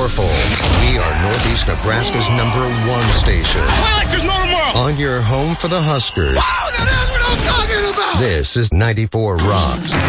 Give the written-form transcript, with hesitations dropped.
powerful. We are Northeast Nebraska's #1 station. Play like there's no tomorrow. On your home for the Huskers. Wow, that's what I'm talking about. This is 94 Rock.